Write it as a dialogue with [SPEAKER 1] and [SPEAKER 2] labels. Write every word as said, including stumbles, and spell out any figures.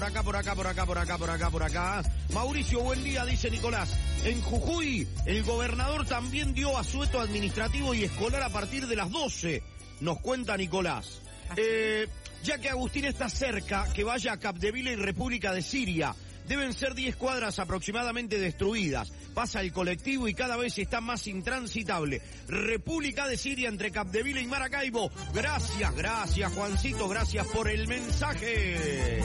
[SPEAKER 1] Por acá, por acá, por acá, por acá, por acá, por acá. Mauricio, buen día, dice Nicolás. En Jujuy, el gobernador también dio asueto administrativo y escolar a partir de las doce, nos cuenta Nicolás. Eh, ya que Agustín está cerca, que vaya a Capdevila y República de Siria. Deben ser diez cuadras aproximadamente destruidas. Pasa el colectivo y cada vez está más intransitable. República de Siria entre Capdevila y Maracaibo. Gracias, gracias Juancito, gracias por el mensaje.